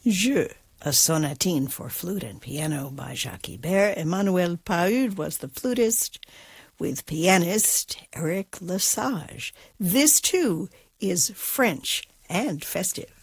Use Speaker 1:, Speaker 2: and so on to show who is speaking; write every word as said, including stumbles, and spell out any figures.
Speaker 1: Jeu, a sonatine for flute and piano by Jacques Ibert. Emmanuel Paul was the flutist with pianist Eric Lesage. This, too, is French and festive.